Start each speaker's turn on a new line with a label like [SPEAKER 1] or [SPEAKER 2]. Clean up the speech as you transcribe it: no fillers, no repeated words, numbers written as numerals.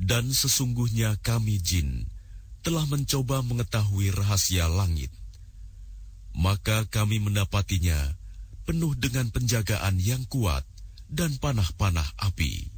[SPEAKER 1] Dan sesungguhnya kami jin telah mencoba mengetahui rahasia langit. Maka kami mendapatinya penuh dengan penjagaan yang kuat dan panah-panah api.